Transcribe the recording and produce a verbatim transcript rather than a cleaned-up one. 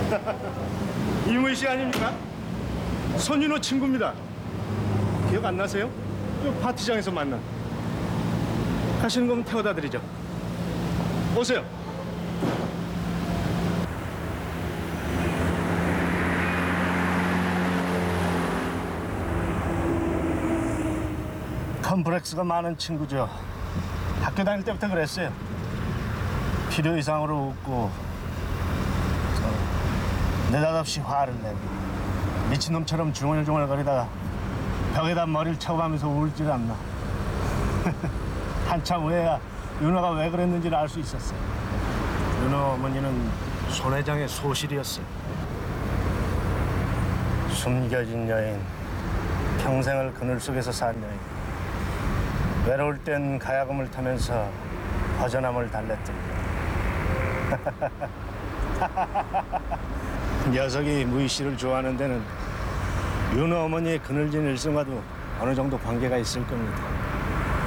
이무희 씨 아닙니까? 손윤호 친구입니다. 기억 안 나세요? 저 파티장에서 만난. 가시는 거면 태워다 드리죠. 오세요. 컴플렉스가 많은 친구죠. 학교 다닐 때부터 그랬어요. 필요 이상으로 웃고 느닷없이 화를 내고 미친놈처럼 중얼중얼거리다가 벽에다 머리를 쳐가면서 울질 않나. 한참 후에야 윤호가 왜 그랬는지를 알 수 있었어요. 윤호 어머니는 손 회장의 소실이었어요. 숨겨진 여인, 평생을 그늘 속에서 산 여인. 외로울 땐 가야금을 타면서 허전함을 달랬던 녀석이 무희 씨를 좋아하는 데는 윤호 어머니의 그늘진 일성과도 어느 정도 관계가 있을 겁니다.